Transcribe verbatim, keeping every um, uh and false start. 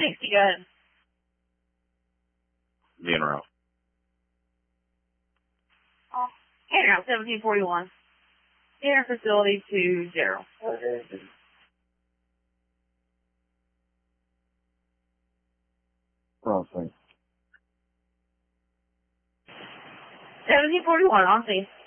sixty, go ahead. Being around. Oh, hey, now, seventeen forty-one. Enter facility to zero. Okay. Wrong thing. seventeen forty-one, on scene.